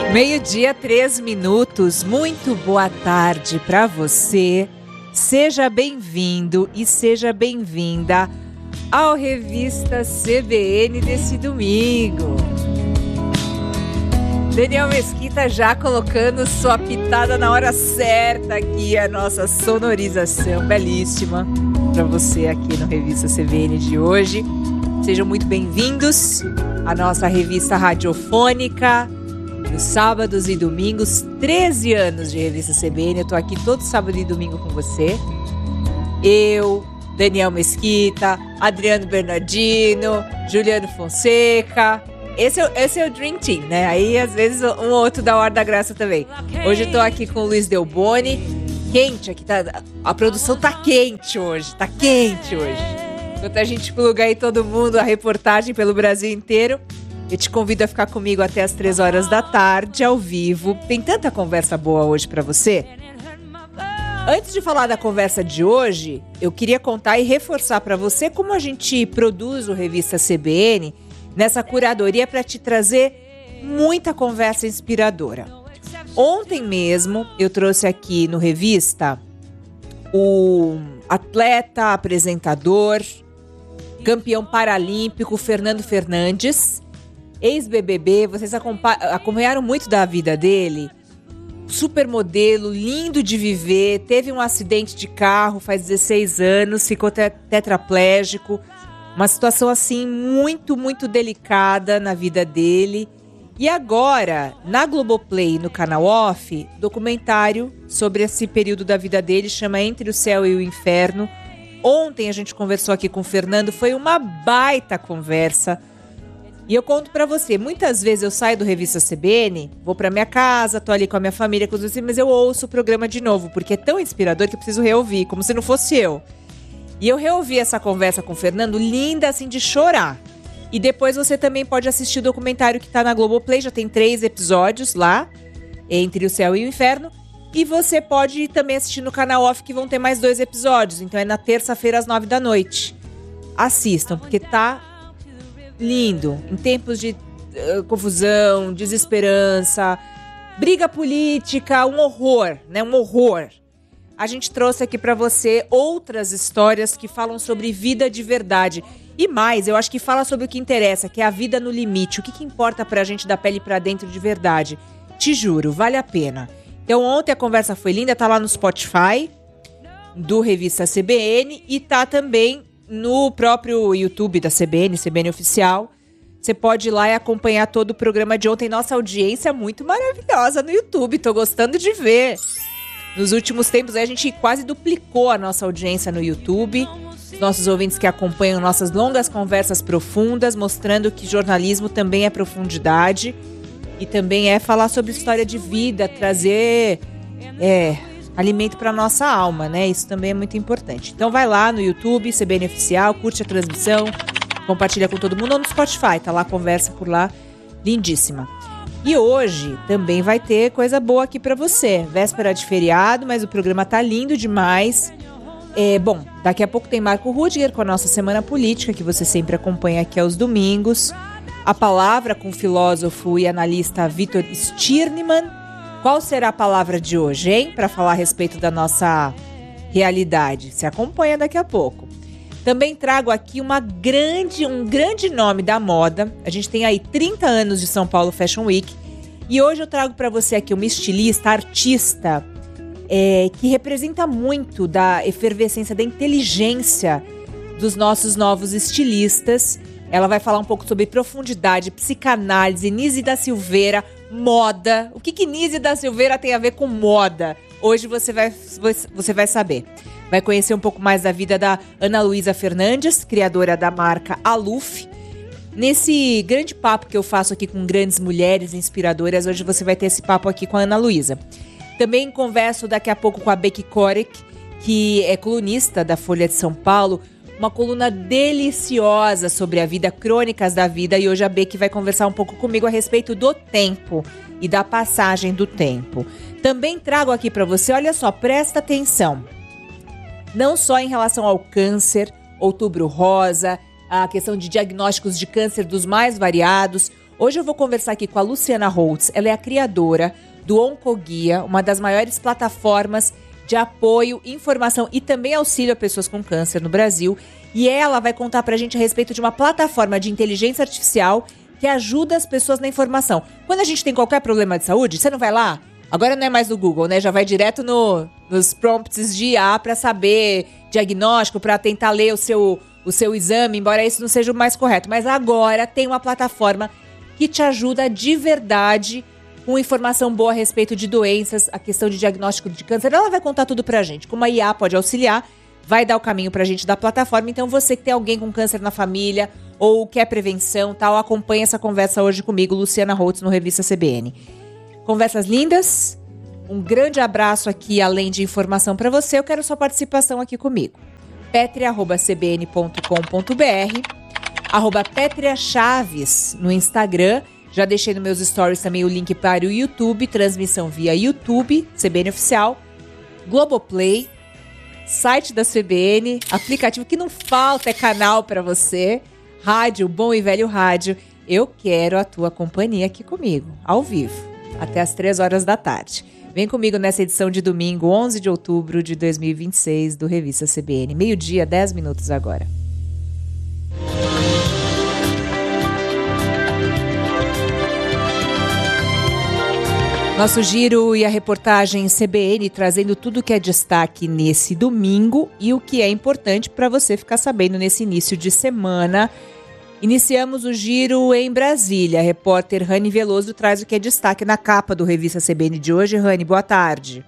Meio-dia, 3 minutos. Muito boa tarde para você. Seja bem-vindo e seja bem-vinda ao Revista CBN desse domingo. Daniel Mesquita já colocando sua pitada na hora certa aqui, a nossa sonorização belíssima para você aqui no Revista CBN de hoje. Sejam muito bem-vindos à nossa revista radiofônica. Nos sábados e domingos, 13 anos de Revista CBN. Eu tô aqui todo sábado e domingo com você. Eu, Daniel Mesquita, Adriano Bernardino, Juliano Fonseca. Esse é o Dream Team, né? Aí, às vezes, um ou outro da Hora da Graça também. Hoje eu tô aqui com o Luiz Delboni. Quente aqui, tá? A produção tá quente hoje. Tá quente hoje. Enquanto a gente pluga aí todo mundo, a reportagem pelo Brasil inteiro. Eu te convido a ficar comigo até as 3 horas da tarde, ao vivo. Tem tanta conversa boa hoje pra você. Antes de falar da conversa de hoje, eu queria contar e reforçar pra você como a gente produz o Revista CBN nessa curadoria para te trazer muita conversa inspiradora. Ontem mesmo eu trouxe aqui no Revista o atleta, apresentador, campeão paralímpico Fernando Fernandes, ex-BBB. Vocês acompanharam muito da vida dele. Supermodelo, lindo de viver, teve um acidente de carro faz 16 anos, ficou tetraplégico. Uma situação assim muito, muito delicada na vida dele. E agora, na Globoplay, no canal Off, documentário sobre esse período da vida dele, chama Entre o Céu e o Inferno. Ontem a gente conversou aqui com o Fernando, foi uma baita conversa. E eu conto pra você, muitas vezes eu saio do Revista CBN, vou pra minha casa, tô ali com a minha família, mas eu ouço o programa de novo, porque é tão inspirador que eu preciso reouvir, como se não fosse eu. E eu reouvi essa conversa com o Fernando, linda assim de chorar. E depois você também pode assistir o documentário que tá na Globoplay, já tem 3 episódios lá, Entre o Céu e o Inferno. E você pode também assistir no canal Off, que vão ter mais 2 episódios, então é na terça-feira às 9 da noite. Assistam, porque tá lindo, em tempos de confusão, desesperança, briga política, um horror, né? Um horror. A gente trouxe aqui pra você outras histórias que falam sobre vida de verdade. E mais, eu acho que fala sobre o que interessa, que é a vida no limite. O que importa pra gente da pele pra dentro de verdade. Te juro, vale a pena. Então ontem a conversa foi linda, tá lá no Spotify do Revista CBN e tá também no próprio YouTube da CBN, CBN Oficial. Você pode ir lá e acompanhar todo o programa de ontem. Nossa audiência é muito maravilhosa no YouTube, tô gostando de ver. Nos últimos tempos a gente quase duplicou a nossa audiência no YouTube. Os nossos ouvintes que acompanham nossas longas conversas profundas, mostrando que jornalismo também é profundidade. E também é falar sobre história de vida, trazer alimento para nossa alma, né? Isso também é muito importante. Então vai lá no YouTube, CBN Oficial, curte a transmissão, compartilha com todo mundo, ou no Spotify, tá lá a conversa por lá, lindíssima. E hoje também vai ter coisa boa aqui para você. Véspera de feriado, mas o programa tá lindo demais. Bom, daqui a pouco tem Marco Rudiger com a nossa Semana Política, que você sempre acompanha aqui aos domingos. A palavra com o filósofo e analista Vitor Stirnemann. Qual será a palavra de hoje, hein? Para falar a respeito da nossa realidade. Se acompanha daqui a pouco. Também trago aqui um grande nome da moda. A gente tem aí 30 anos de São Paulo Fashion Week. E hoje eu trago para você aqui uma estilista, artista, que representa muito da efervescência, da inteligência dos nossos novos estilistas. Ela vai falar um pouco sobre profundidade, psicanálise, Nise da Silveira, moda. O que Nise da Silveira tem a ver com moda? Hoje você vai saber. Vai conhecer um pouco mais da vida da Ana Luísa Fernandes, criadora da marca Aluf. Nesse grande papo que eu faço aqui com grandes mulheres inspiradoras, hoje você vai ter esse papo aqui com a Ana Luísa. Também converso daqui a pouco com a Becky Korek, que é colunista da Folha de São Paulo. Uma coluna deliciosa sobre a vida, crônicas da vida. E hoje a Becky vai conversar um pouco comigo a respeito do tempo e da passagem do tempo. Também trago aqui para você, olha só, presta atenção. Não só em relação ao câncer, Outubro Rosa, a questão de diagnósticos de câncer dos mais variados. Hoje eu vou conversar aqui com a Luciana Holtz. Ela é a criadora do Oncoguia, uma das maiores plataformas de apoio, informação e também auxílio a pessoas com câncer no Brasil. E ela vai contar pra gente a respeito de uma plataforma de inteligência artificial que ajuda as pessoas na informação. Quando a gente tem qualquer problema de saúde, você não vai lá? Agora não é mais no Google, né? Já vai direto nos prompts de IA pra saber diagnóstico, pra tentar ler o seu exame, embora isso não seja o mais correto. Mas agora tem uma plataforma que te ajuda de verdade com informação boa a respeito de doenças, a questão de diagnóstico de câncer. Ela vai contar tudo pra gente. Como a IA pode auxiliar, vai dar o caminho pra gente da plataforma. Então você que tem alguém com câncer na família ou quer prevenção, tal, acompanha essa conversa hoje comigo, Luciana Holtz, no Revista CBN. Conversas lindas, um grande abraço aqui, além de informação pra você. Eu quero sua participação aqui comigo. petria@cbn.com.br, @PetriaChaves no Instagram. Já deixei nos meus stories também o link para o YouTube, transmissão via YouTube, CBN Oficial, Globoplay, site da CBN, aplicativo que não falta, é canal para você, rádio, bom e velho rádio. Eu quero a tua companhia aqui comigo, ao vivo, até as 3 horas da tarde. Vem comigo nessa edição de domingo, 11 de outubro de 2026, do Revista CBN. 12h, 10 minutos agora. Nosso giro e a reportagem CBN trazendo tudo que é destaque nesse domingo e o que é importante para você ficar sabendo nesse início de semana. Iniciamos o giro em Brasília. A repórter Rani Veloso traz o que é destaque na capa do Revista CBN de hoje. Rani, boa tarde.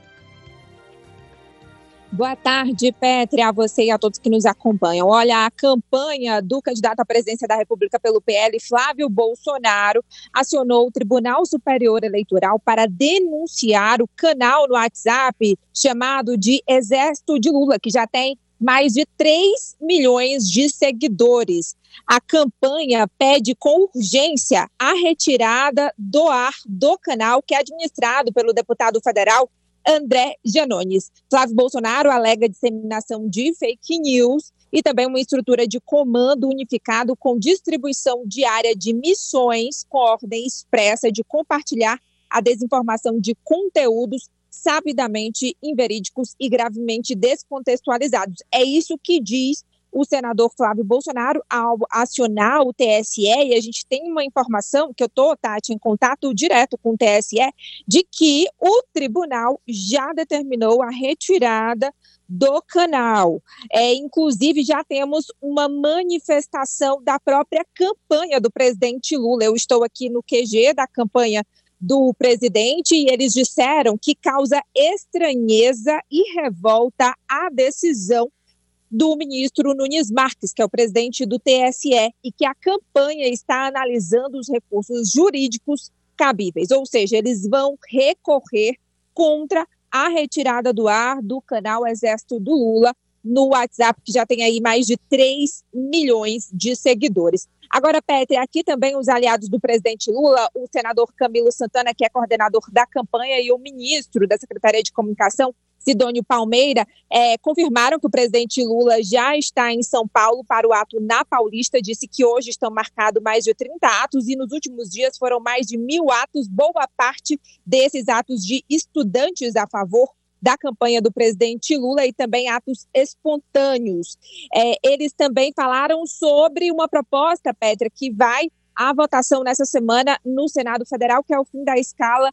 Boa tarde, Petri, a você e a todos que nos acompanham. Olha, a campanha do candidato à presidência da República pelo PL, Flávio Bolsonaro, acionou o Tribunal Superior Eleitoral para denunciar o canal no WhatsApp chamado de Exército de Lula, que já tem mais de 3 milhões de seguidores. A campanha pede com urgência a retirada do ar do canal, que é administrado pelo deputado federal André Janones. Flávio Bolsonaro alega disseminação de fake news e também uma estrutura de comando unificado com distribuição diária de missões com ordem expressa de compartilhar a desinformação de conteúdos sabidamente inverídicos e gravemente descontextualizados. É isso que diz o senador Flávio Bolsonaro ao acionar o TSE, e a gente tem uma informação que eu estou, Tati, em contato direto com o TSE, de que o tribunal já determinou a retirada do canal. Inclusive, já temos uma manifestação da própria campanha do presidente Lula. Eu estou aqui no QG da campanha do presidente e eles disseram que causa estranheza e revolta a decisão do ministro Nunes Marques, que é o presidente do TSE, e que a campanha está analisando os recursos jurídicos cabíveis, ou seja, eles vão recorrer contra a retirada do ar do canal Exército do Lula no WhatsApp, que já tem aí mais de 3 milhões de seguidores. Agora, Petri, aqui também os aliados do presidente Lula, o senador Camilo Santana, que é coordenador da campanha, e o ministro da Secretaria de Comunicação, Sidônio Palmeira, confirmaram que o presidente Lula já está em São Paulo para o ato na Paulista. Disse que hoje estão marcados mais de 30 atos e nos últimos dias foram mais de 1.000 atos, boa parte desses atos de estudantes a favor da campanha do presidente Lula e também atos espontâneos. Eles também falaram sobre uma proposta, Petra, que vai à votação nessa semana no Senado Federal, que é o fim da escala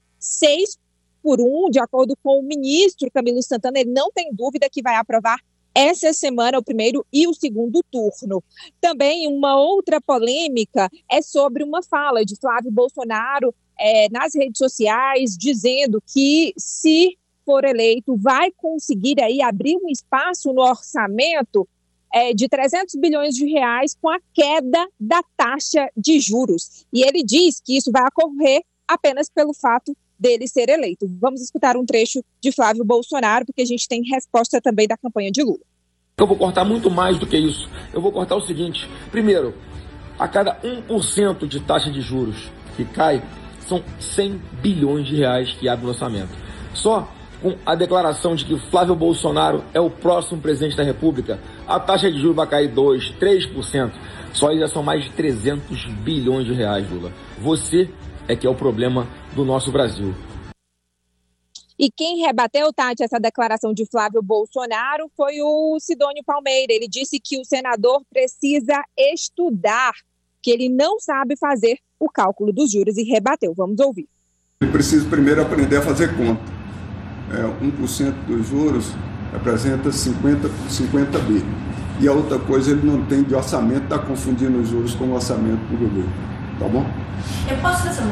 6x1, de acordo com o ministro Camilo Santana. Ele não tem dúvida que vai aprovar essa semana o primeiro e o segundo turno. Também uma outra polêmica é sobre uma fala de Flávio Bolsonaro nas redes sociais, dizendo que, se for eleito, vai conseguir aí abrir um espaço no orçamento de 300 bilhões de reais com a queda da taxa de juros. E ele diz que isso vai ocorrer apenas pelo fato dele ser eleito. Vamos escutar um trecho de Flávio Bolsonaro, porque a gente tem resposta também da campanha de Lula. Eu vou cortar muito mais do que isso. Eu vou cortar o seguinte: primeiro, a cada 1% de taxa de juros que cai, são 100 bilhões de reais que abre no orçamento. Só com a declaração de que o Flávio Bolsonaro é o próximo presidente da República, a taxa de juros vai cair 2%, 3%. Só aí já são mais de 300 bilhões de reais, Lula. Você é que é o problema do nosso Brasil. E quem rebateu, Tati, essa declaração de Flávio Bolsonaro foi o Sidônio Palmeira. Ele disse que o senador precisa estudar, que ele não sabe fazer o cálculo dos juros, e rebateu. Vamos ouvir. Ele precisa primeiro aprender a fazer conta. 1% dos juros representa 50 bi. E a outra coisa, ele não tem de orçamento, está confundindo os juros com o orçamento do governo. Tá bom? Eu posso fazer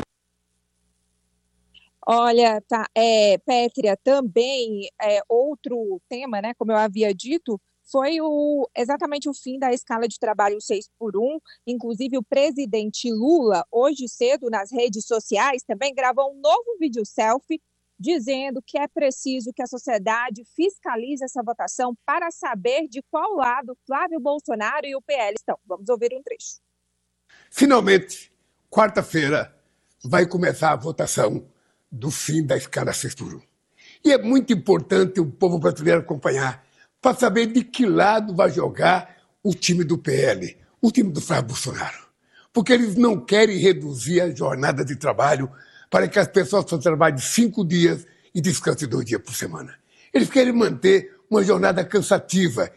Olha, Pétria, também outro tema, né, como eu havia dito, foi exatamente o fim da escala de trabalho 6x1. Inclusive, o presidente Lula, hoje cedo, nas redes sociais, também gravou um novo vídeo selfie dizendo que é preciso que a sociedade fiscalize essa votação para saber de qual lado Flávio Bolsonaro e o PL estão. Vamos ouvir um trecho. Finalmente, quarta-feira, vai começar a votação do fim da escala 6x1. E é muito importante o povo brasileiro acompanhar para saber de que lado vai jogar o time do PL, o time do Flávio Bolsonaro. Porque eles não querem reduzir a jornada de trabalho para que as pessoas só trabalhem 5 dias e descansem 2 dias por semana. Eles querem manter uma jornada cansativa.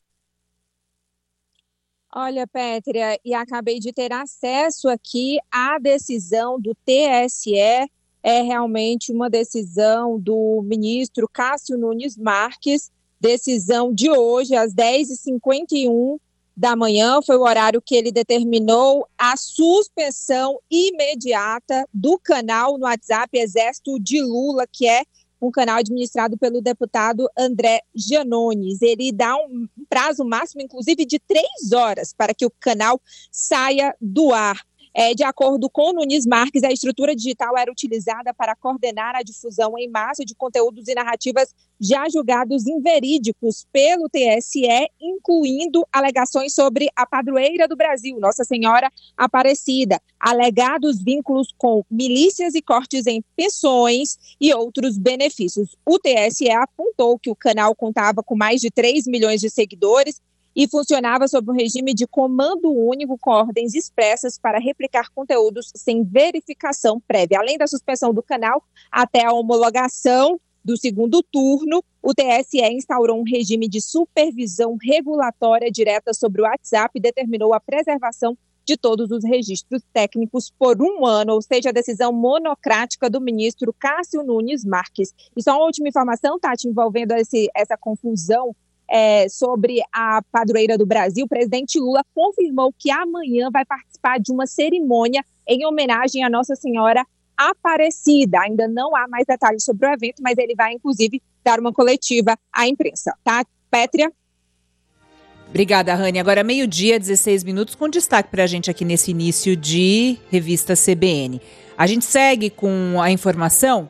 Olha, Pétria, e acabei de ter acesso aqui à decisão do TSE. É realmente uma decisão do ministro Cássio Nunes Marques, decisão de hoje, às 10h51 da manhã, foi o horário que ele determinou a suspensão imediata do canal no WhatsApp Exército de Lula, que é um canal administrado pelo deputado André Janones. Ele dá um prazo máximo, inclusive, de 3 horas para que o canal saia do ar. De acordo com Nunes Marques, a estrutura digital era utilizada para coordenar a difusão em massa de conteúdos e narrativas já julgados inverídicos pelo TSE, incluindo alegações sobre a padroeira do Brasil, Nossa Senhora Aparecida, alegados vínculos com milícias e cortes em pensões e outros benefícios. O TSE apontou que o canal contava com mais de 3 milhões de seguidores e funcionava sob um regime de comando único com ordens expressas para replicar conteúdos sem verificação prévia. Além da suspensão do canal, até a homologação do segundo turno, o TSE instaurou um regime de supervisão regulatória direta sobre o WhatsApp e determinou a preservação de todos os registros técnicos por 1 ano, ou seja, a decisão monocrática do ministro Cássio Nunes Marques. E só uma última informação, Tati, envolvendo essa confusão sobre a padroeira do Brasil. O presidente Lula confirmou que amanhã vai participar de uma cerimônia em homenagem à Nossa Senhora Aparecida. Ainda não há mais detalhes sobre o evento, mas ele vai, inclusive, dar uma coletiva à imprensa. Tá, Pétria? Obrigada, Rani. Agora 12h, 16 minutos, com destaque para a gente aqui nesse início de Revista CBN. A gente segue com a informação.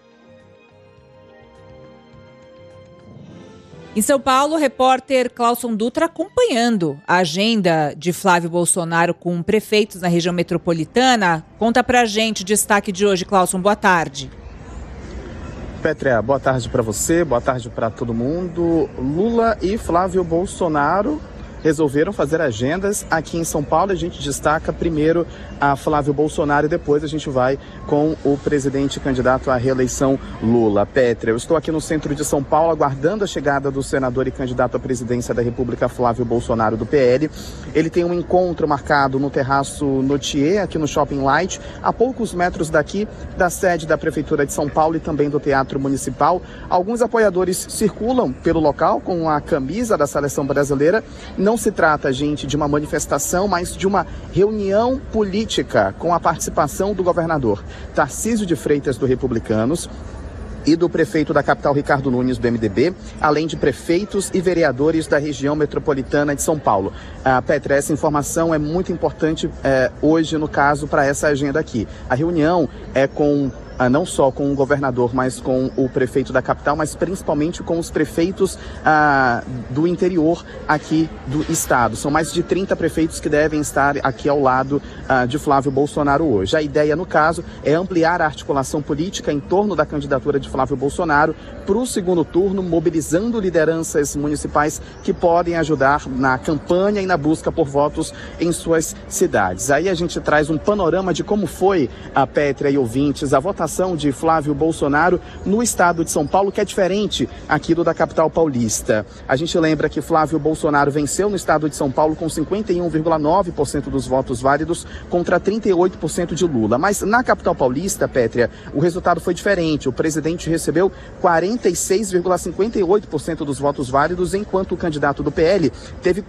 Em São Paulo, o repórter Clauson Dutra acompanhando a agenda de Flávio Bolsonaro com prefeitos na região metropolitana. Conta pra gente o destaque de hoje, Clauson. Boa tarde. Pétria, boa tarde para você, boa tarde para todo mundo. Lula e Flávio Bolsonaro resolveram fazer agendas aqui em São Paulo. A gente destaca primeiro a Flávio Bolsonaro e depois a gente vai com o presidente candidato à reeleição Lula. Pétria, eu estou aqui no centro de São Paulo aguardando a chegada do senador e candidato à presidência da República Flávio Bolsonaro do PL. Ele tem um encontro marcado no Terraço Notier, aqui no Shopping Light, a poucos metros daqui da sede da Prefeitura de São Paulo e também do Teatro Municipal. Alguns apoiadores circulam pelo local com a camisa da Seleção Brasileira. Não se trata, gente, de uma manifestação, mas de uma reunião política com a participação do governador Tarcísio de Freitas, do Republicanos, e do prefeito da capital, Ricardo Nunes, do MDB, além de prefeitos e vereadores da região metropolitana de São Paulo. Pétria, essa informação é muito importante hoje, no caso, para essa agenda aqui. A reunião é com não só com o governador, mas com o prefeito da capital, mas principalmente com os prefeitos do interior aqui do estado. São mais de 30 prefeitos que devem estar aqui ao lado de Flávio Bolsonaro hoje. A ideia, no caso, é ampliar a articulação política em torno da candidatura de Flávio Bolsonaro para o segundo turno, mobilizando lideranças municipais que podem ajudar na campanha e na busca por votos em suas cidades. Aí a gente traz um panorama de como foi, a Pétria e ouvintes, a votação de Flávio Bolsonaro no estado de São Paulo, que é diferente aqui do da capital paulista. A gente lembra que Flávio Bolsonaro venceu no estado de São Paulo com 51,9% dos votos válidos contra 38% de Lula. Mas na capital paulista, Pétria, o resultado foi diferente. O presidente recebeu 46,58% dos votos válidos, enquanto o candidato do PL teve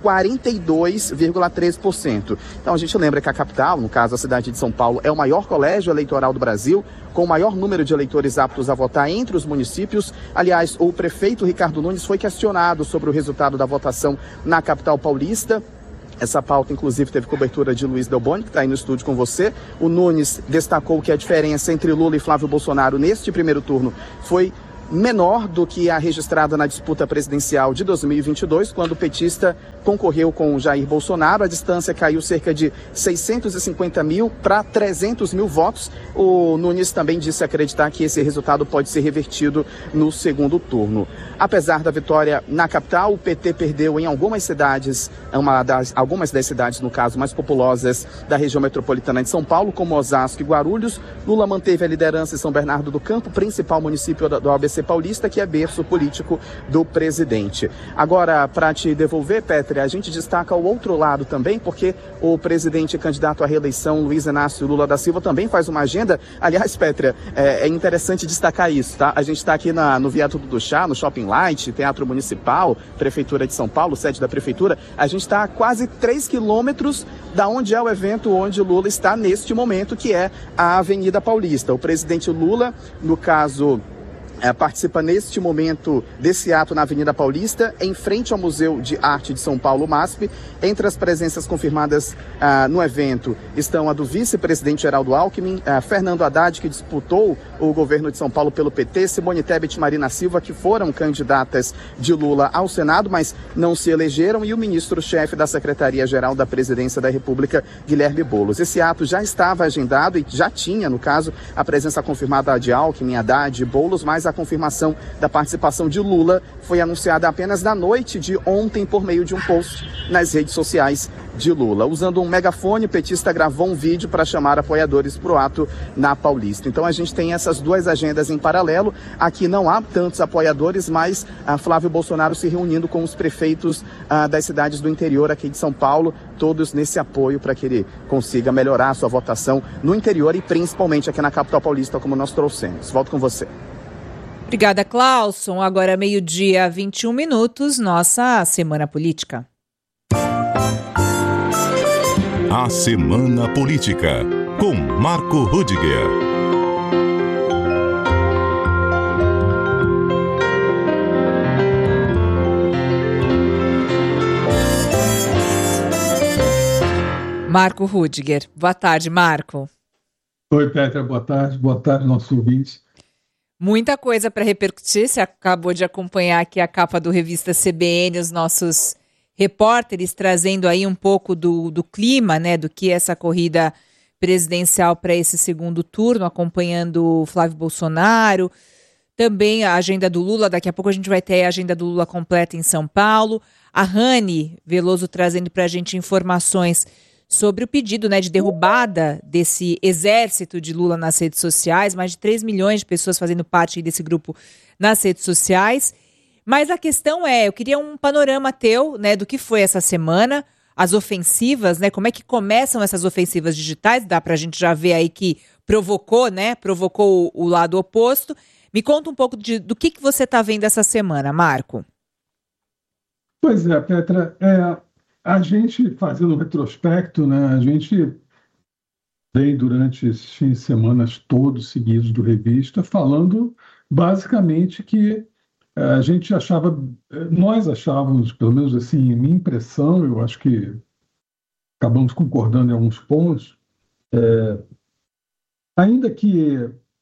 42,3%. Então a gente lembra que a capital, no caso a cidade de São Paulo, é o maior colégio eleitoral do Brasil, com o maior número de eleitores aptos a votar entre os municípios. Aliás, o prefeito Ricardo Nunes foi questionado sobre o resultado da votação na capital paulista. Essa pauta, inclusive, teve cobertura de Luiz Delboni, que está aí no estúdio com você. O Nunes destacou que a diferença entre Lula e Flávio Bolsonaro neste primeiro turno foi menor do que a registrada na disputa presidencial de 2022, quando o petista concorreu com o Jair Bolsonaro. A distância caiu cerca de 650 mil para 300 mil votos. O Nunes também disse acreditar que esse resultado pode ser revertido no segundo turno. Apesar da vitória na capital, o PT perdeu em algumas cidades, algumas das cidades, no caso, mais populosas da região metropolitana de São Paulo, como Osasco e Guarulhos. Lula manteve a liderança em São Bernardo do Campo, principal município do ABC paulista, que é berço político do presidente. Agora, para te devolver, Pétria, a gente destaca o outro lado também, porque o presidente candidato à reeleição, Luiz Inácio Lula da Silva, também faz uma agenda. Aliás, Pétria, é interessante destacar isso, tá? A gente está aqui no Viaduto do Chá, no Shopping Light, Teatro Municipal, Prefeitura de São Paulo, sede da Prefeitura. A gente está a quase 3 quilômetros da onde é o evento onde Lula está neste momento, que é a Avenida Paulista. O presidente Lula, no caso, participa neste momento desse ato na Avenida Paulista, em frente ao Museu de Arte de São Paulo, MASP. Entre as presenças confirmadas no evento estão a do vice-presidente Geraldo Alckmin, Fernando Haddad, que disputou o governo de São Paulo pelo PT, Simone Tebet e Marina Silva, que foram candidatas de Lula ao Senado, mas não se elegeram, e o ministro-chefe da Secretaria-Geral da Presidência da República, Guilherme Boulos. Esse ato já estava agendado e já tinha, no caso, a presença confirmada de Alckmin, Haddad e Boulos, mas a confirmação da participação de Lula foi anunciada apenas na noite de ontem por meio de um post nas redes sociais de Lula. Usando um megafone, o petista gravou um vídeo para chamar apoiadores para o ato na Paulista. Então a gente tem essas duas agendas em paralelo. Aqui não há tantos apoiadores, mas Flávio Bolsonaro se reunindo com os prefeitos das cidades do interior aqui de São Paulo, todos nesse apoio para que ele consiga melhorar a sua votação no interior e principalmente aqui na capital paulista, como nós trouxemos. Volto com você. Obrigada, Clauson. Agora, 12h21, nossa Semana Política. A Semana Política, com Marco Rudiger. Marco Rudiger. Boa tarde, Marco. Oi, Pétria, boa tarde, nossos ouvintes. Muita coisa para repercutir. Você acabou de acompanhar aqui a capa do Revista CBN, os nossos repórteres trazendo aí um pouco do clima, né, do que é essa corrida presidencial para esse segundo turno, acompanhando o Flávio Bolsonaro, também a agenda do Lula. Daqui a pouco a gente vai ter a agenda do Lula completa em São Paulo. A Rani Veloso trazendo para a gente informações sobre o pedido, né, de derrubada desse exército de Lula nas redes sociais, mais de 3 milhões de pessoas fazendo parte desse grupo nas redes sociais. Mas a questão é, eu queria um panorama teu, né, do que foi essa semana, as ofensivas, né, como é que começam essas ofensivas digitais, dá pra gente já ver aí que provocou o lado oposto. Me conta um pouco do que você tá vendo essa semana, Marco. Pois é, Pétria, a gente fazendo um retrospecto, né, a gente vem durante esses fins de semana todos seguidos do Revista falando basicamente que a gente nós achávamos, pelo menos assim, minha impressão, eu acho que acabamos concordando em alguns pontos, ainda que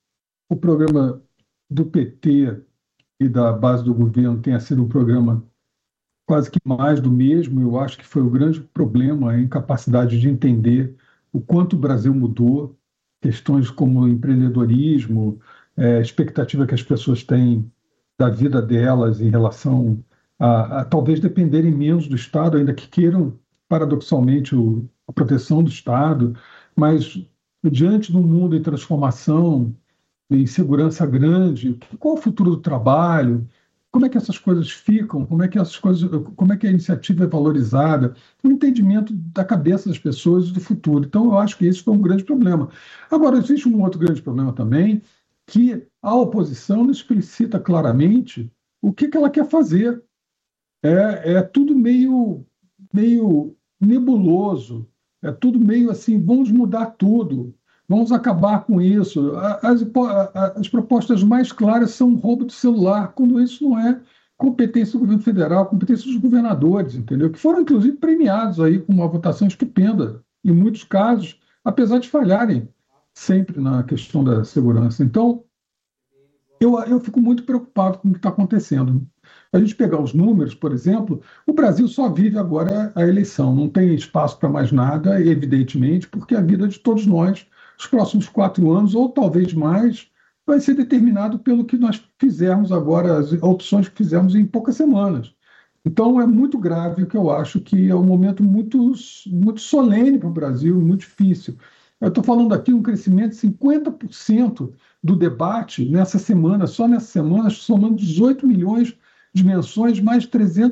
o programa do PT e da base do governo tenha sido um programa quase que mais do mesmo. Eu acho que foi o grande problema, a incapacidade de entender o quanto o Brasil mudou, questões como empreendedorismo, expectativa que as pessoas têm da vida delas em relação a talvez dependerem menos do Estado, ainda que queiram, paradoxalmente, a proteção do Estado, mas diante de um mundo em transformação, em insegurança grande, qual é o futuro do trabalho? Como é que essas coisas ficam? Como é que a iniciativa é valorizada? O entendimento da cabeça das pessoas e do futuro. Então, eu acho que esse foi um grande problema. Agora, existe um outro grande problema também, que a oposição não explicita claramente o que ela quer fazer. É tudo meio nebuloso, é tudo meio assim, vamos mudar tudo, vamos acabar com isso. As propostas mais claras são roubo de celular, quando isso não é competência do governo federal, competência dos governadores, entendeu? Que foram, inclusive, premiados aí com uma votação estupenda, em muitos casos, apesar de falharem sempre na questão da segurança. Então, eu fico muito preocupado com o que está acontecendo. A gente pegar os números, por exemplo, o Brasil só vive agora a eleição, não tem espaço para mais nada, evidentemente, porque a vida de todos nós, os próximos 4 anos, ou talvez mais, vai ser determinado pelo que nós fizermos agora, as opções que fizermos em poucas semanas. Então, é muito grave, que eu acho que é um momento muito, muito solene para o Brasil, muito difícil. Eu estou falando aqui um crescimento de 50% do debate nessa semana, só nessa semana, somando 18 milhões de menções, mais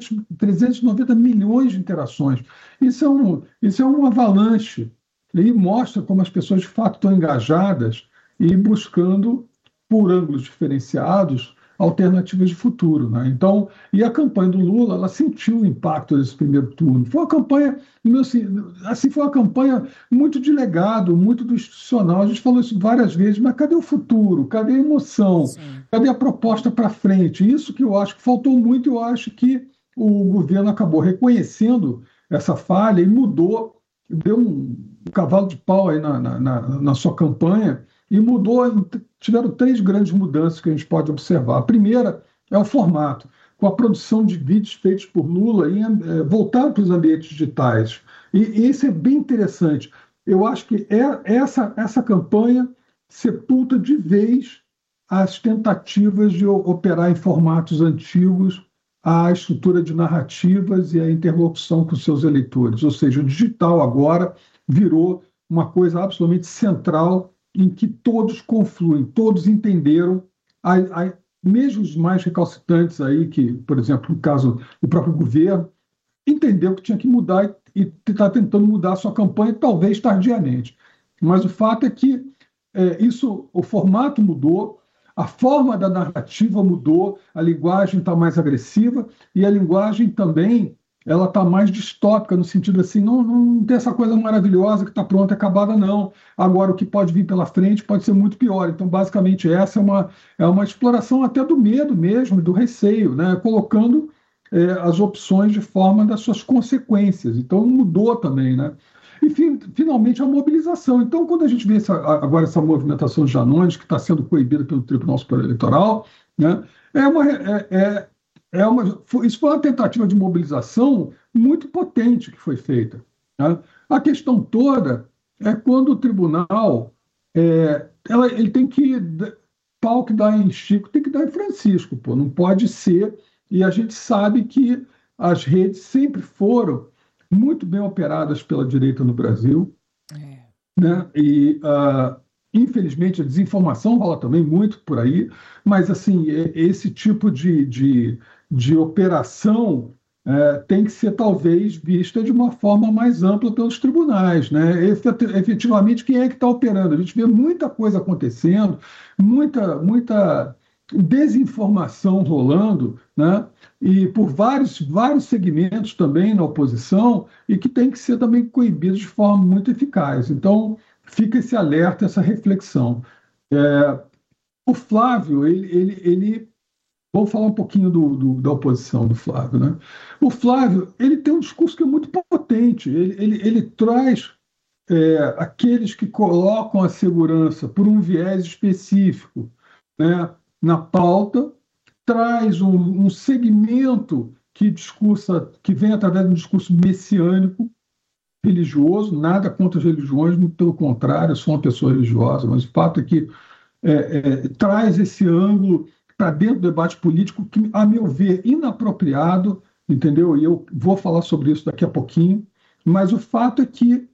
390 milhões de interações. Isso é um avalanche. E mostra como as pessoas, de fato, estão engajadas e buscando, por ângulos diferenciados, alternativas de futuro, né? Então, e a campanha do Lula, ela sentiu o impacto desse primeiro turno. Foi uma campanha, assim, foi uma campanha muito de legado, muito do institucional. A gente falou isso várias vezes, mas cadê o futuro? Cadê a emoção? Sim. Cadê a proposta para frente? Isso que eu acho que faltou muito. Eu acho que o governo acabou reconhecendo essa falha e mudou, deu um cavalo de pau aí na sua campanha, e tiveram 3 grandes mudanças que a gente pode observar. A primeira é o formato, com a produção de vídeos feitos por Lula voltado para os ambientes digitais. E isso é bem interessante. Eu acho que essa campanha sepulta de vez as tentativas de operar em formatos antigos a estrutura de narrativas e a interlocução com seus eleitores. Ou seja, o digital agora virou uma coisa absolutamente central em que todos confluem, todos entenderam, mesmo os mais recalcitrantes aí, que, por exemplo, no caso do próprio governo, entendeu que tinha que mudar e está tentando mudar a sua campanha, talvez tardiamente. Mas o fato é que o formato mudou, a forma da narrativa mudou, a linguagem está mais agressiva e a linguagem também ela está mais distópica, no sentido assim, não tem essa coisa maravilhosa que está pronta e acabada, não. Agora, o que pode vir pela frente pode ser muito pior. Então, basicamente, essa é uma exploração até do medo mesmo, do receio, né? Colocando as opções de forma das suas consequências. Então, mudou também, né? E, finalmente, a mobilização. Então, quando a gente vê agora essa movimentação de anões, que está sendo coibida pelo Tribunal Superior Eleitoral, né? Isso foi uma tentativa de mobilização muito potente que foi feita, né? A questão toda é quando o tribunal ele tem que pau que dá em Chico tem que dar em Francisco, pô, não pode ser. E a gente sabe que as redes sempre foram muito bem operadas pela direita no Brasil, né? E infelizmente a desinformação rola também muito por aí, mas assim esse tipo de operação tem que ser talvez vista de uma forma mais ampla pelos tribunais, né? Efetivamente, quem é que está operando? A gente vê muita coisa acontecendo, muita desinformação rolando, né? E por vários segmentos também na oposição, e que tem que ser também coibidos de forma muito eficaz. Então, fica esse alerta, essa reflexão. O Flávio, vamos falar um pouquinho da oposição do Flávio, né? O Flávio, ele tem um discurso que é muito potente. Ele traz aqueles que colocam a segurança por um viés específico, né, na pauta, traz um segmento que vem através de um discurso messiânico, religioso, nada contra as religiões, muito pelo contrário, eu sou uma pessoa religiosa, mas o fato é que traz esse ângulo para dentro do debate político que, a meu ver, inapropriado, entendeu? E eu vou falar sobre isso daqui a pouquinho, mas o fato é que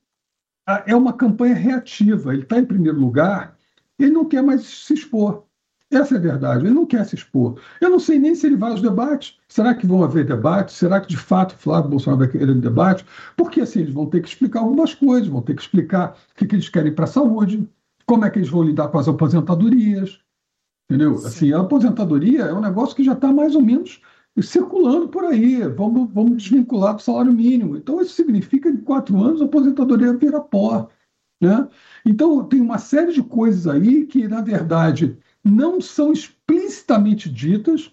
é uma campanha reativa. Ele está em primeiro lugar, ele não quer mais se expor. Essa é a verdade, ele não quer se expor. Eu não sei nem se ele vai aos debates. Será que vão haver debates? Será que, de fato, Flávio Bolsonaro vai querer debate? Porque, assim, eles vão ter que explicar algumas coisas, vão ter que explicar o que eles querem para a saúde, como é que eles vão lidar com as aposentadorias, entendeu? Assim, a aposentadoria é um negócio que já está mais ou menos circulando por aí. Vamos desvincular do salário mínimo. Então, isso significa que em 4 anos a aposentadoria vira pó, né? Então, tem uma série de coisas aí que, na verdade, não são explicitamente ditas.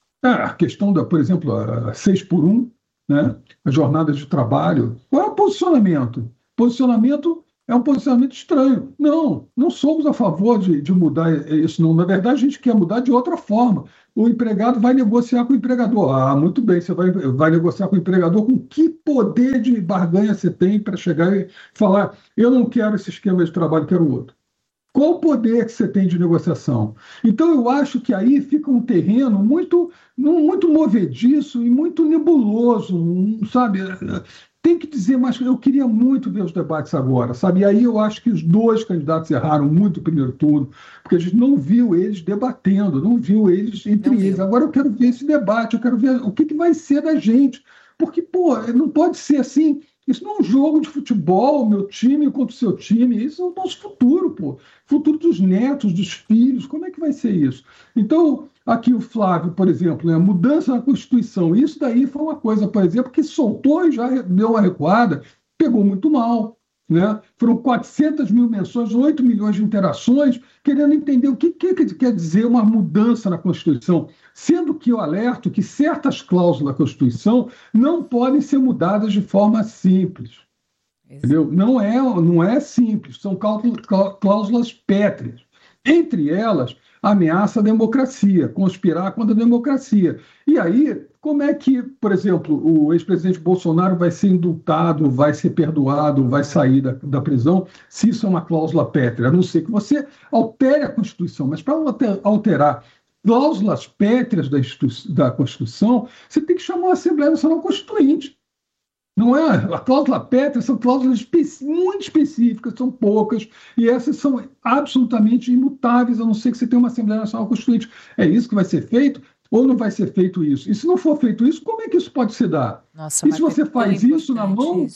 A questão, por exemplo, a 6x1, né? A jornada de trabalho. Qual é o posicionamento? Posicionamento é um posicionamento estranho. Não somos a favor de mudar isso, não. Na verdade, a gente quer mudar de outra forma. O empregado vai negociar com o empregador. Ah, muito bem, você vai negociar com o empregador. Com que poder de barganha você tem para chegar e falar: eu não quero esse esquema de trabalho, quero outro? Qual o poder que você tem de negociação? Então, eu acho que aí fica um terreno muito movediço e muito nebuloso, sabe? Tem que dizer, mas eu queria muito ver os debates agora, sabe? E aí eu acho que os 2 candidatos erraram muito o primeiro turno, porque a gente não viu eles debatendo, não viu eles entre eles. Agora eu quero ver esse debate, eu quero ver o que vai ser da gente. Porque, pô, não pode ser assim. Isso não é um jogo de futebol, meu time contra o seu time. Isso é o nosso futuro, pô. Futuro dos netos, dos filhos. Como é que vai ser isso? Então, aqui o Flávio, por exemplo, né, mudança na Constituição. Isso daí foi uma coisa, por exemplo, que soltou e já deu uma recuada, pegou muito mal, né? Foram 400 mil menções, 8 milhões de interações, querendo entender o que quer dizer uma mudança na Constituição, sendo que eu alerto que certas cláusulas da Constituição não podem ser mudadas de forma simples. Entendeu? Não é simples, são cláusulas pétreas. Entre elas, ameaça a democracia, conspirar contra a democracia. E aí, como é que, por exemplo, o ex-presidente Bolsonaro vai ser indultado, vai ser perdoado, vai sair da prisão, se isso é uma cláusula pétrea? A não ser que você altere a Constituição, mas para alterar cláusulas pétreas da Constituição, você tem que chamar a Assembleia Nacional Constituinte. Não é? A cláusula pétrea são cláusulas muito específicas, são poucas, e essas são absolutamente imutáveis, a não ser que você tenha uma Assembleia Nacional Constituinte. É isso que vai ser feito ou não vai ser feito isso? E se não for feito isso, como é que isso pode se dar? Nossa, e se você faz isso na mão,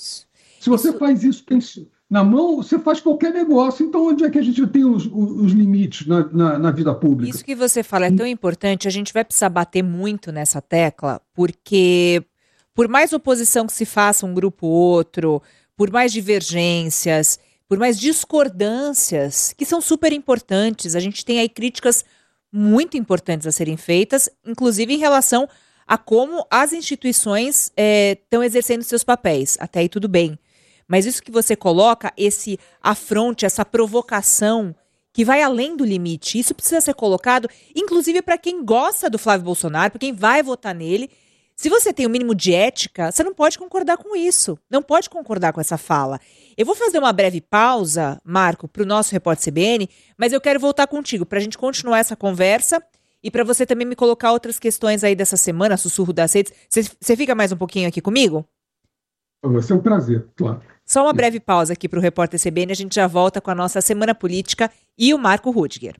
faz isso na mão, você faz qualquer negócio. Então, onde é que a gente tem os limites na vida pública? Isso que você fala é tão importante, a gente vai precisar bater muito nessa tecla, porque por mais oposição que se faça um grupo ou outro, por mais divergências, por mais discordâncias, que são super importantes, a gente tem aí críticas muito importantes a serem feitas, inclusive em relação a como as instituições estão exercendo seus papéis. Até aí tudo bem. Mas isso que você coloca, esse afronte, essa provocação que vai além do limite, isso precisa ser colocado, inclusive para quem gosta do Flávio Bolsonaro, para quem vai votar nele. Se você tem o mínimo de ética, você não pode concordar com isso, não pode concordar com essa fala. Eu vou fazer uma breve pausa, Marco, para o nosso Repórter CBN, mas eu quero voltar contigo para a gente continuar essa conversa e para você também me colocar outras questões aí dessa semana, sussurro das redes. Você fica mais um pouquinho aqui comigo? Vai ser um prazer, claro. Só uma breve pausa aqui para o Repórter CBN, a gente já volta com a nossa Semana Política e o Marco Rudiger.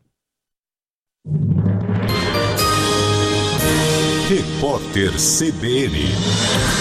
Repórter CBN.